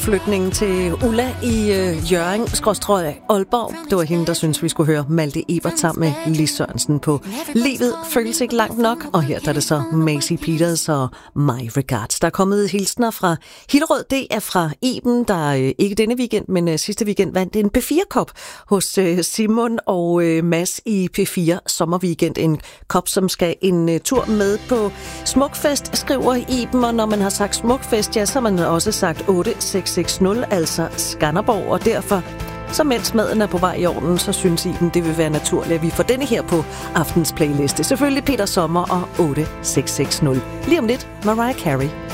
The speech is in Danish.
udflytningen til Ulla i Hjørring/Aalborg. Det var hende, der synes vi skulle høre Malte Ebert sammen med Lis Sørensen på Livet føles ikke langt nok. Og her der er det så Maisie Peters og My Regards. Der er kommet hilsner fra Hillerød. Det er fra Iben, der ikke denne weekend, men sidste weekend vandt en P4-kop hos Simon og Mads i P4 sommerweekend. En kop, som skal en tur med på Smukfest, skriver Iben. Og når man har sagt Smukfest, ja, så har man også sagt 8660, altså Skanderborg. Og derfor, så mens maden er på vej i ovnen, så synes Iben, det vil være naturligt, at vi får denne her på aftens playliste. Selvfølgelig Peter Sommer og 8660. Lige om lidt, Mariah Carey.